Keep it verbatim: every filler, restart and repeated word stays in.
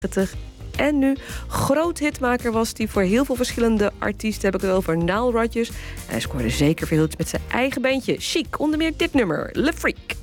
En nu groot hitmaker was die voor heel veel verschillende artiesten. Heb ik het over Nile Rodgers. En hij scoorde zeker veel hits met zijn eigen bandje. Chic, onder meer dit nummer, Le Freak.